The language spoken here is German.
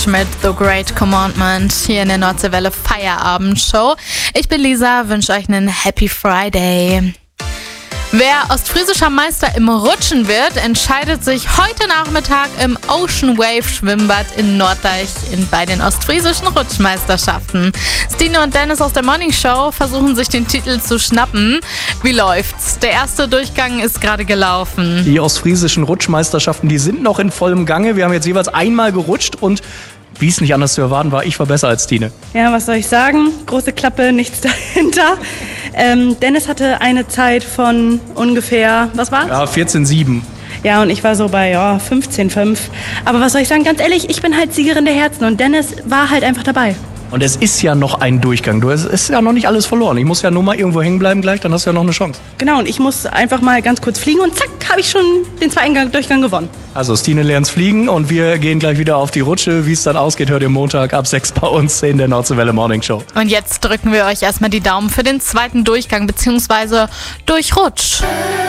mit The Great Commandment hier in der Nordseewelle Feierabendshow. Ich bin Lisa, wünsche euch einen Happy Friday. Wer ostfriesischer Meister im Rutschen wird, entscheidet sich heute Nachmittag im Ocean Wave Schwimmbad in Norddeich bei den ostfriesischen Rutschmeisterschaften. Stine und Dennis aus der Morning Show versuchen sich den Titel zu schnappen. Wie läuft's? Der erste Durchgang ist gerade gelaufen. Die ostfriesischen Rutschmeisterschaften, die sind noch in vollem Gange. Wir haben jetzt jeweils einmal gerutscht und wie es nicht anders zu erwarten war, ich war besser als Stine. Ja, was soll ich sagen? Große Klappe, nichts dahinter. Dennis hatte eine Zeit von ungefähr, was war's? Ja, 14,7. Ja, und ich war so bei 15,5. Aber was soll ich sagen? Ganz ehrlich, ich bin halt Siegerin der Herzen und Dennis war halt einfach dabei. Und es ist ja noch ein Durchgang. Es ist ja noch nicht alles verloren. Ich muss ja nur mal irgendwo hängen bleiben gleich, dann hast du ja noch eine Chance. Genau, und ich muss einfach mal ganz kurz fliegen und zack, habe ich schon den zweiten Durchgang gewonnen. Also Stine lernt fliegen und wir gehen gleich wieder auf die Rutsche. Wie es dann ausgeht, hört ihr Montag ab 6 bei uns in der Nordseewelle Morning Show. Und jetzt drücken wir euch erstmal die Daumen für den zweiten Durchgang bzw. Durchrutsch.